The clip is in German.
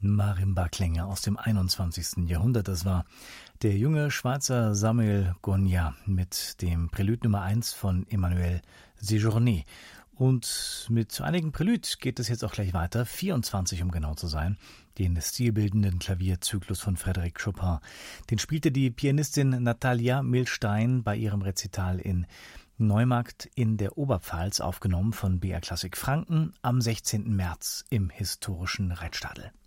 Marimba-Klänge aus dem 21. Jahrhundert. Das war der junge Schweizer Samuel Gonya mit dem Prälude Nummer 1 von Emmanuel Séjourné. Und mit einigen Prälud geht es jetzt auch gleich weiter, 24 um genau zu sein, den stilbildenden Klavierzyklus von Frédéric Chopin. Den spielte die Pianistin Natalia Milstein bei ihrem Rezital in Neumarkt in der Oberpfalz, aufgenommen von BR Klassik Franken am 16. März im historischen Reitstadel.